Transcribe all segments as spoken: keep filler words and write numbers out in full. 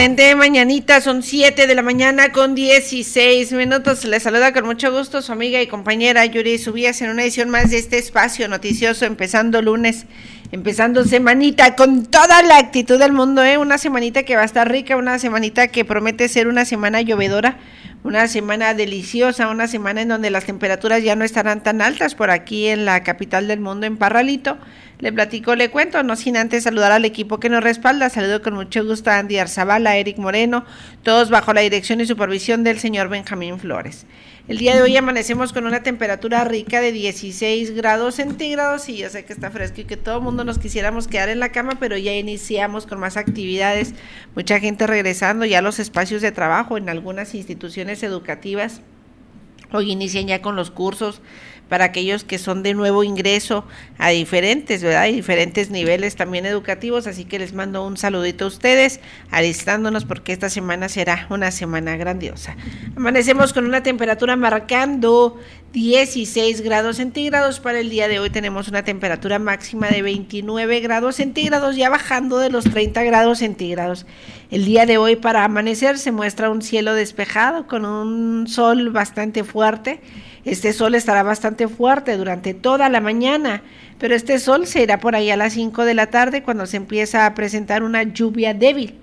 excelente mañanita, son siete de la mañana con dieciséis minutos. Les saluda con mucho gusto su amiga y compañera Yuri Subías en una edición más de este espacio noticioso, empezando lunes, empezando semanita con toda la actitud del mundo, ¿eh? Una semanita que va a estar rica, una semanita que promete ser una semana llovedora, una semana deliciosa, una semana en donde las temperaturas ya no estarán tan altas por aquí en la capital del mundo, en Parralito. Le platico, le cuento, no sin antes saludar al equipo que nos respalda. Saludo con mucho gusto a Andy Arzabala, a Eric Moreno, todos bajo la dirección y supervisión del señor Benjamín Flores. El día de hoy amanecemos con una temperatura rica de dieciséis grados centígrados y yo sé que está fresco y que todo el mundo nos quisiéramos quedar en la cama, pero ya iniciamos con más actividades, mucha gente regresando ya a los espacios de trabajo en algunas instituciones educativas. Hoy inician ya con los cursos para aquellos que son de nuevo ingreso a diferentes, ¿verdad? Y diferentes niveles también educativos, así que les mando un saludito a ustedes, alistándonos porque esta semana será una semana grandiosa. Amanecemos con una temperatura marcando dieciséis grados centígrados. Para el día de hoy tenemos una temperatura máxima de veintinueve grados centígrados, ya bajando de los treinta grados centígrados. El día de hoy para amanecer se muestra un cielo despejado con un sol bastante fuerte. Este sol estará bastante fuerte durante toda la mañana, pero este sol se irá por ahí a las cinco de la tarde cuando se empieza a presentar una lluvia débil.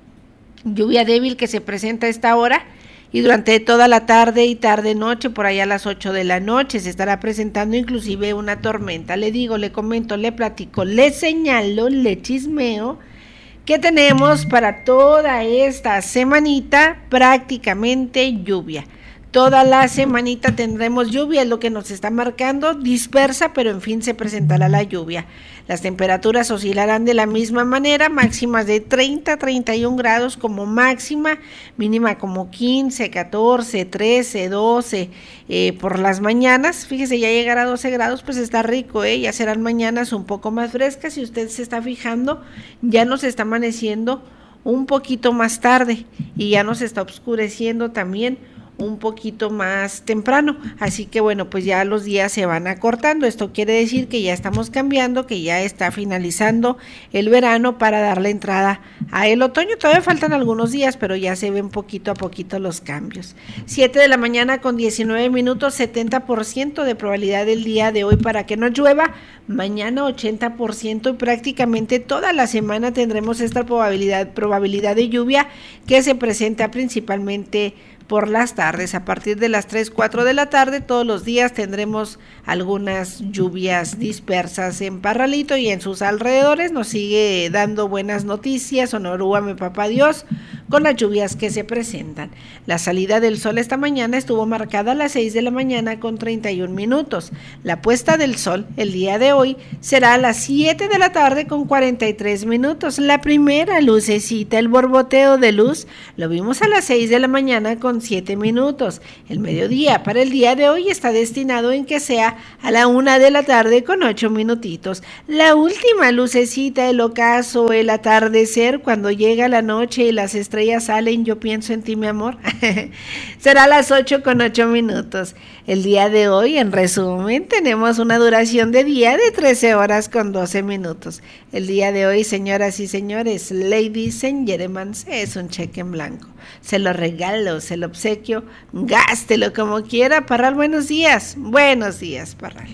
Lluvia débil que se presenta a esta hora y durante toda la tarde y tarde-noche, por ahí a las ocho de la noche, se estará presentando inclusive una tormenta. Le digo, le comento, le platico, le señalo, le chismeo que tenemos para toda esta semanita prácticamente lluvia. Toda la semanita tendremos lluvia, es lo que nos está marcando, dispersa, pero en fin se presentará la lluvia. Las temperaturas oscilarán de la misma manera, máximas de treinta, treinta y un grados como máxima, mínima como quince, catorce, trece, doce eh, por las mañanas. Fíjese, ya llegar a doce grados, pues está rico, ¿eh? Ya serán mañanas un poco más frescas. Si usted se está fijando, ya nos está amaneciendo un poquito más tarde y ya nos está oscureciendo también un poquito más temprano, así que bueno, pues ya los días se van acortando. Esto quiere decir que ya estamos cambiando, que ya está finalizando el verano para darle entrada a el otoño. Todavía faltan algunos días, pero ya se ven poquito a poquito los cambios. siete de la mañana con diecinueve minutos, setenta por ciento de probabilidad del día de hoy para que no llueva, mañana ochenta por ciento y prácticamente toda la semana tendremos esta probabilidad, probabilidad de lluvia que se presenta principalmente por las tardes. A partir de las tres, cuatro de la tarde todos los días tendremos algunas lluvias dispersas en Parralito y en sus alrededores. Nos sigue dando buenas noticias, Onorúame Papá Dios, con las lluvias que se presentan. La salida del sol esta mañana estuvo marcada a las seis de la mañana con treinta y un minutos. La puesta del sol el día de hoy será a las siete de la tarde con cuarenta y tres minutos. La primera lucecita, el borboteo de luz, lo vimos a las seis de la mañana con siete minutos. El mediodía para el día de hoy está destinado en que sea a la una de la tarde con ocho minutitos. La última lucecita, el ocaso, el atardecer, cuando llega la noche y las estrellas salen, yo pienso en ti, mi amor, será a las ocho con ocho minutos. El día de hoy, en resumen, tenemos una duración de día de trece horas con doce minutos. El día de hoy, señoras y señores, ladies and gentlemen, es un cheque en blanco. Se lo regalo, se lo obsequio, gástelo como quiera. Parral, buenos días. Buenos días, Parral.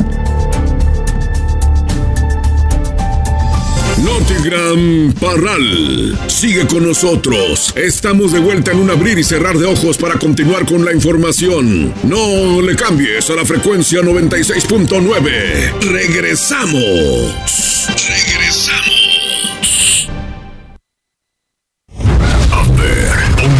Notigram Parral, sigue con nosotros. Estamos de vuelta en un abrir y cerrar de ojos para continuar con la información. No le cambies a la frecuencia noventa y seis punto nueve. Regresamos. Regresamos.